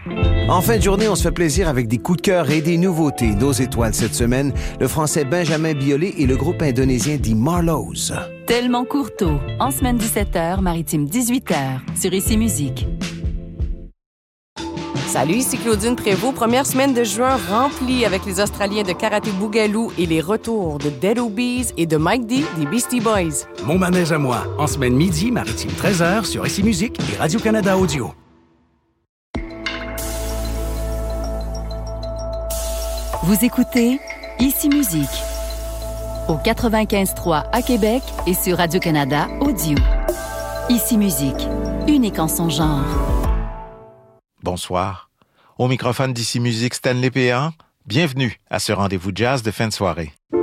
En fin de journée, on se fait plaisir avec des coups de cœur et des nouveautés. Nos étoiles cette semaine, le français Benjamin Biolay et le groupe indonésien The Marlows. Tellement Courteau, en semaine 17h, maritime 18h, sur Ici Musique. Salut, ici Claudine Prévost. Première semaine de juin remplie avec les Australiens de Karaté Boogaloo et les retours de Dead Obies et de Mike D des Beastie Boys. Mon manège à moi, en semaine midi, maritime 13h, sur Ici Musique et Radio-Canada Audio. Vous écoutez Ici Musique, au 95.3 à Québec et sur Radio-Canada Audio. Ici Musique, unique en son genre. Bonsoir. Au microphone d'Ici Musique, Stanley Péan. Bienvenue à ce rendez-vous jazz de fin de soirée.